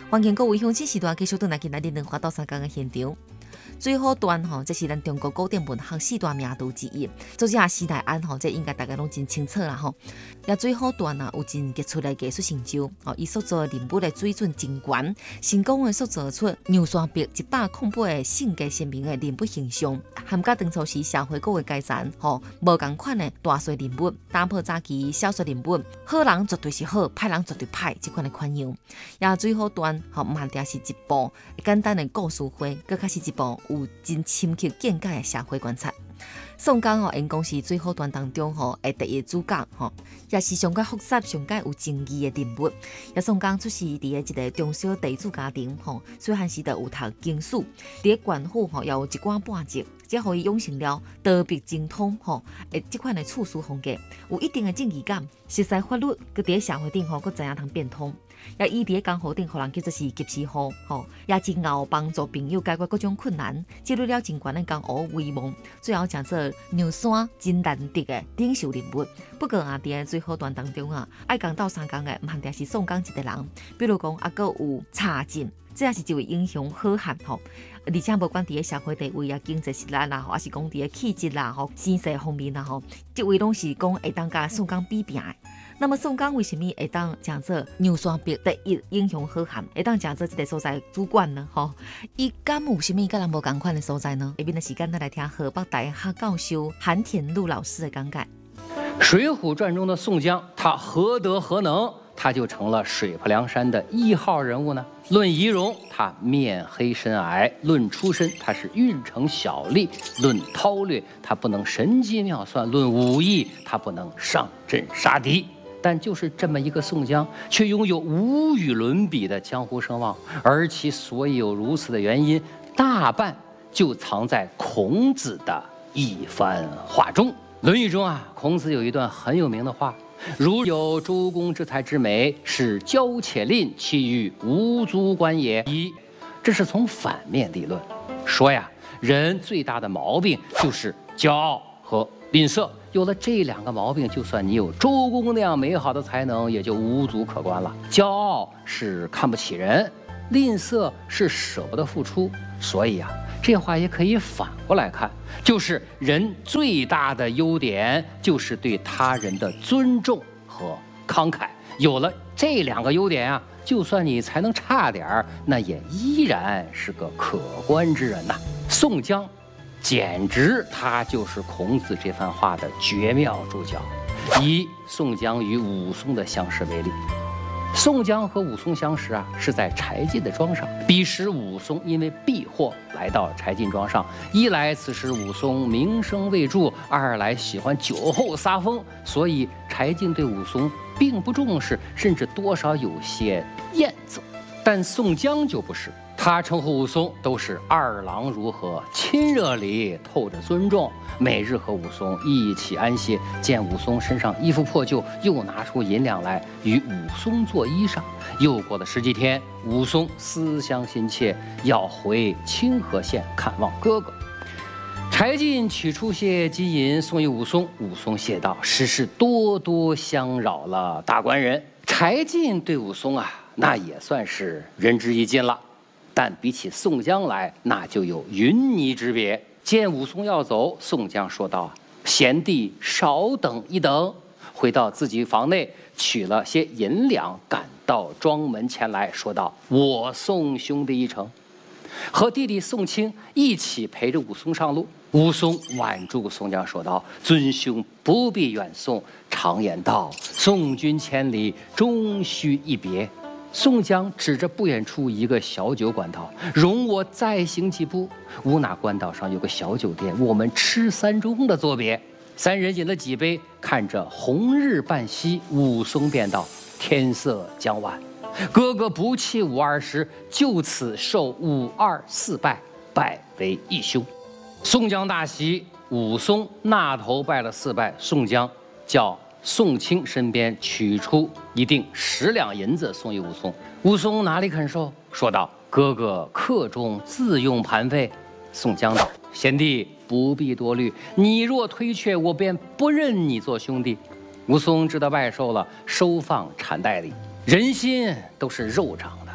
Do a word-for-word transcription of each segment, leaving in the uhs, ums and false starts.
欢迎各位乡亲时段继续转来今仔日两花到三江的现场。最后段吼，这是咱中国古典文学四大名著之一，作者施耐庵吼，这应该大家拢真清楚啦吼。也最后段啊，有真杰出的艺术成就，吼，伊塑造人物的水准真悬，成功的塑造出牛山壁一百空八的性格鲜明的人物形象，含甲当初时社会各个阶层吼无共款的大小人物，打破早期小说人物，好人绝对是好，歹人绝对歹这款的款样。也最后段吼，慢定是一部简单的故事会，佮较是一部有真深刻见解的社会观察。宋江哦，因讲是最后段当中吼的第一主角吼，也是上较复杂、上较有争议的人物。也宋江出世伫个一个中小地主家庭吼，虽然是得有读经史，伫个官府吼也有一官半职，这互伊养成了道笔精通吼，诶，这款的处事风格有一定的正义感，熟悉法律，佮伫个社会顶吼，佮知影通变通。也伊伫个江湖顶，互人叫做是及时雨吼，也真熬帮助朋友解决各种困难，积累了真悬的江湖威望，最后成做牛山真难得的领袖人物。不过啊，伫个最后段当中啊，爱讲斗相共的，毋限定是宋江一个人，比如讲啊，佮有查进，这也是一位英雄好汉吼。而且无管伫个社会地位啊、经济实力啦，还是讲伫个气质啦、吼身世方面啦，吼，这位拢是讲会当甲宋江比拼的。那么宋江为什么会当讲做牛山壁第一英雄好汉，会当讲做这个所在主管呢？吼，伊敢有什么跟人无共款的所在呢？下面的时间，咱来听河北大学教授韩田禄老师的讲解。 《水浒传》中的宋江，他何德何能，他就成了水泊梁山的一号人物呢？论仪容，他面黑身矮；论出身，他是运城小吏；论韬略，他不能神机妙算；论武艺，他不能上阵杀敌。但就是这么一个宋江，却拥有无与伦比的江湖声望，而其所以有如此的原因，大半就藏在孔子的一番话中。《论语》中啊，孔子有一段很有名的话：“如有周公之才之美，是骄且吝，其余无足观也。”一，这是从反面理论，说呀，人最大的毛病就是骄傲和吝啬。有了这两个毛病，就算你有周公那样美好的才能，也就无足可观了。骄傲是看不起人，吝啬是舍不得付出。所以啊，这话也可以反过来看，就是人最大的优点就是对他人的尊重和慷慨。有了这两个优点啊，就算你才能差点儿，那也依然是个可观之人呐。宋江简直他就是孔子这番话的绝妙注脚。以宋江与武松的相识为例，宋江和武松相识啊，是在柴进的庄上。彼时武松因为避祸来到柴进庄上，一来此时武松名声未著，二来喜欢酒后撒疯，所以柴进对武松并不重视，甚至多少有些厌憎。但宋江就不是，他称呼武松都是二郎如何，亲热里透着尊重，每日和武松一起安歇。见武松身上衣服破旧，又拿出银两来与武松做衣裳。又过了十几天，武松思乡心切，要回清河县看望哥哥。柴进取出些金银送与武松，武松谢道：“实是多多相扰了大官人。”柴进对武松啊，那也算是仁至义尽了。但比起宋江来，那就有云泥之别。见武松要走，宋江说道：“贤弟少等一等。”回到自己房内，取了些银两，赶到庄门前来，说道：“我送兄弟一程。”和弟弟宋清一起陪着武松上路。武松挽住宋江说道：“尊兄不必远送，常言道，送君千里，终须一别。”宋江指着不远处一个小酒馆道：“容我再行几步。”乌那关岛上有个小酒店，我们吃三盅的作别。三人饮了几杯，看着红日半西，武松便道：“天色将晚，哥哥不弃武二十，就此受武二四拜，拜为义兄。”宋江大喜，武松那头拜了四拜。宋江叫宋清身边取出一锭十两银子送与武松。武松哪里肯受，说道：“哥哥客中自用盘费。”宋江道：“贤弟不必多虑，你若推却，我便不认你做兄弟。”武松知道拜受了，收放缠袋里。人心都是肉长的，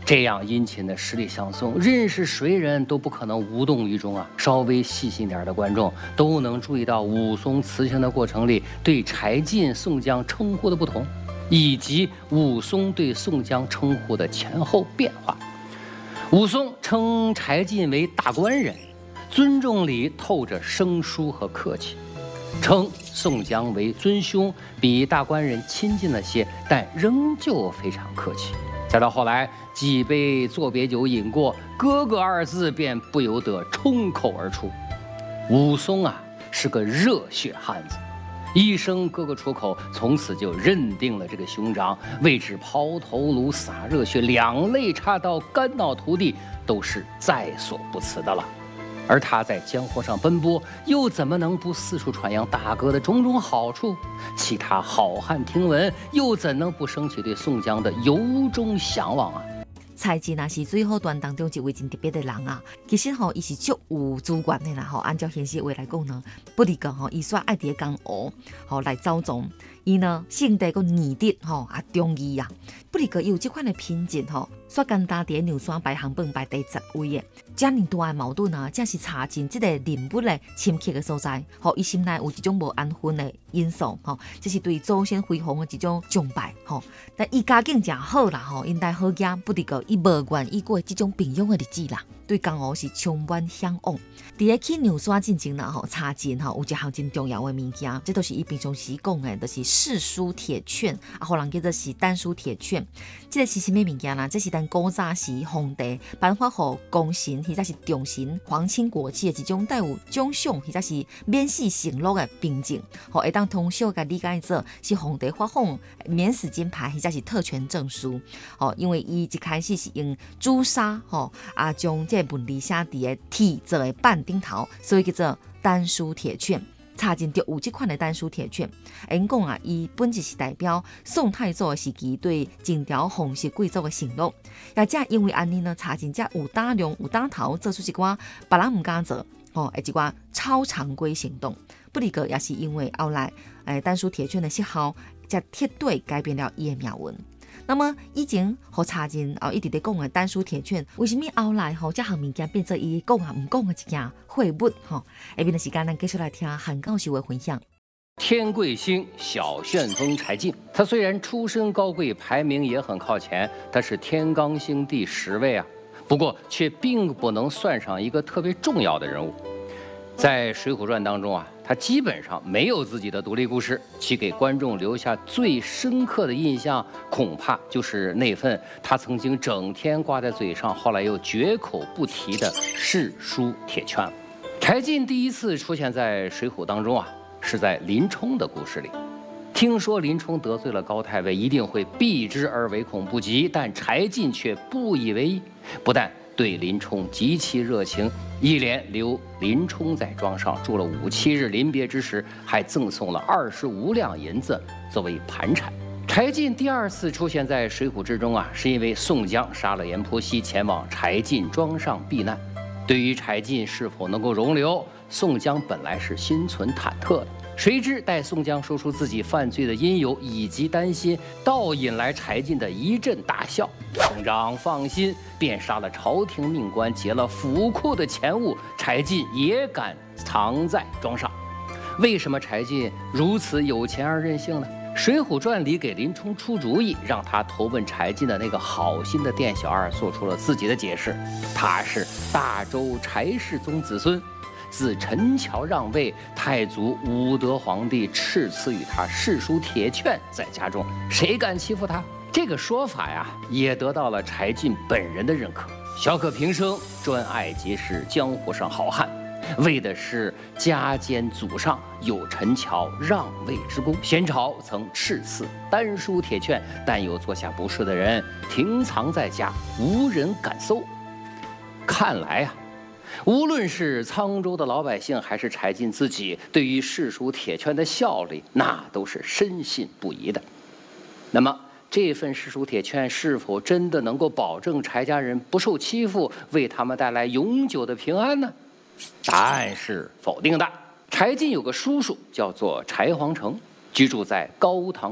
这样殷勤的十里相送，认识谁人都不可能无动于衷啊！稍微细心点的观众都能注意到武松辞行的过程里对柴进、宋江称呼的不同，以及武松对宋江称呼的前后变化。武松称柴进为大官人，尊重里透着生疏和客气；称宋江为尊兄，比大官人亲近了些，但仍旧非常客气。再到后来，几杯作别酒饮过，哥哥二字便不由得冲口而出。武松啊，是个热血汉子，一声哥哥出口，从此就认定了这个兄长，为之抛头颅洒热血，两肋插刀，肝脑涂地，都是在所不辞的了。而他在江湖上奔波，又怎么能不四处传扬大哥的种种好处？其他好汉听闻，又怎能不升起对宋江的由衷向往啊？ 柴进啊是水滸传当中一位真特别的人啊，其实吼伊是足有资源的啦吼。按照现实话来讲呢，不离讲吼，伊煞爱伫江湖吼来走踪，伊呢性地个严德吼啊忠义啊，不离个有这款的品质吼，煞简单伫牛山排行榜排第十位的。这样大的矛盾啊，正是柴进这个人物的深刻的所在。吼，伊心内有一种无安分的因素，吼，这是对祖先辉煌的一种崇拜，吼。但伊家境真好啦，吼，因带好家，不离个伊无愿意过这种平庸的日子啦。对江湖是充满向往。伫咧去牛山进前啦，吼，柴进吼有一项真重要的物件，这都是伊平常时讲的，就是四书铁券，啊，互人叫做是丹书铁券。这个是什么物件啦？这是咱古早时皇帝颁发予功臣或者是重臣、皇亲国戚的一种带有奖赏或者是免死承诺的凭证，吼会当通俗个理解做是皇帝发放免死金牌或者是特权证书。吼，因为伊一开始是用朱砂，吼啊将这文字写伫个铁做的板顶头，所以叫做丹书铁券。柴进就有这款的丹书铁券，因讲啊，伊本质是代表宋太祖的时期对前朝皇室贵族的承诺。也正因为安尼呢，柴进才有胆量、有胆头做出一寡别人唔敢做，哦，一寡超常规行动。不离个也是因为后来诶丹书铁券的失效，才铁对改变了伊的命运。那么以前和柴进哦一直在讲的丹书铁券，为什么后来吼这项物件变成伊讲啊唔讲的一件绘物吼？下边的时间咱继续来听韩教授的分享。 天贵星小旋风柴进，他虽然出身高贵，排名也很靠前，他是天罡星第十位啊，不过却并不能算上一个特别重要的人物。在《水浒传》当中啊，他基本上没有自己的独立故事，其给观众留下最深刻的印象，恐怕就是那份他曾经整天挂在嘴上，后来又绝口不提的誓书铁券了。柴进第一次出现在《水浒》当中啊，是在林冲的故事里。听说林冲得罪了高太尉，一定会避之而唯恐不及，但柴进却不以为意，不但对林冲极其热情，一连留林冲在庄上住了五七日，临别之时还赠送了二十五两银子作为盘缠。柴进第二次出现在《水浒》之中啊，是因为宋江杀了阎婆惜，前往柴进庄上避难。对于柴进是否能够容留，宋江本来是心存忐忑的。谁知待宋江说出自己犯罪的因由以及担心，倒引来柴进的一阵大笑。兄长放心，便杀了朝廷命官，劫了府库的钱物，柴进也敢藏在庄上。为什么柴进如此有钱而任性呢？《水浒传》里给林冲出主意，让他投奔柴进的那个好心的店小二，做出了自己的解释：他是大周柴世宗子孙。自陈桥让位，太祖武德皇帝赐赐予他誓书铁券在家中，谁敢欺负他？这个说法呀，也得到了柴进本人的认可。小可平生专爱结识江湖上好汉，为的是家间祖上有陈桥让位之功。先朝曾赐赐丹书铁券，但有做下不是的人停藏在家，无人敢搜。看来啊，无论是沧州的老百姓，还是柴进自己，对于誓书铁券的效力，那都是深信不疑的。那么，这份誓书铁券是否真的能够保证柴家人不受欺负，为他们带来永久的平安呢？答案是否定的。柴进有个叔叔叫做柴皇城，居住在高唐州。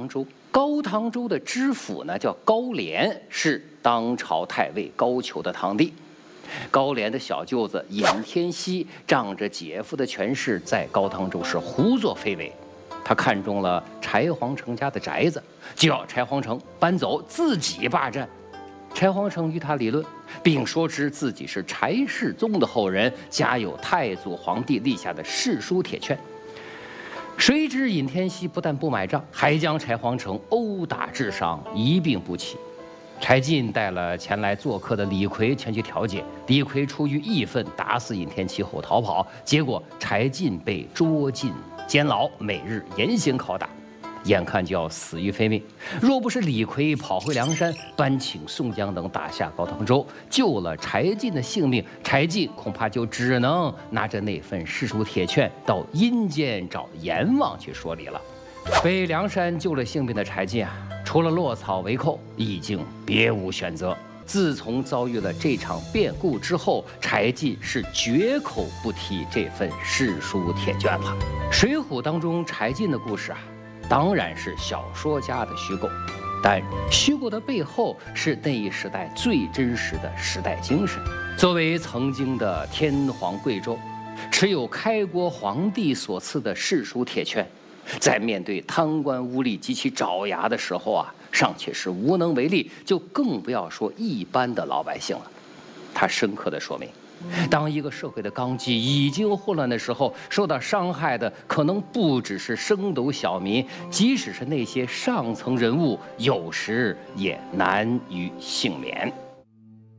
高唐州的知府呢叫高廉，是当朝太尉高俅的堂弟。高廉的小舅子尹天锡仗着姐夫的权势，在高唐州是胡作非为。他看中了柴皇城家的宅子，就要柴皇城搬走，自己霸占。柴皇城与他理论，并说知自己是柴世宗的后人，家有太祖皇帝立下的世书铁券。谁知尹天锡不但不买账，还将柴皇城殴打致伤，一病不起。柴进带了前来做客的李逵前去调解，李逵出于义愤，打死尹天锡后逃跑，结果柴进被捉进监牢，每日严刑拷打，眼看就要死于非命。若不是李逵跑回梁山，搬请宋江等打下高唐州，救了柴进的性命，柴进恐怕就只能拿着那份世书铁券到阴间找阎王去说理了。被梁山救了性命的柴进啊，除了落草为寇，已经别无选择。自从遭遇了这场变故之后，柴进是绝口不提这份世书铁券了。《水浒》当中柴进的故事啊，当然是小说家的虚构，但虚构的背后是那一时代最真实的时代精神。作为曾经的天皇贵胄，持有开国皇帝所赐的世书铁券，在面对贪官污吏及其爪牙的时候啊，尚且是无能为力，就更不要说一般的老百姓了。它深刻地说明，当一个社会的纲纪已经混乱的时候，受到伤害的可能不只是升斗小民，即使是那些上层人物，有时也难于幸免。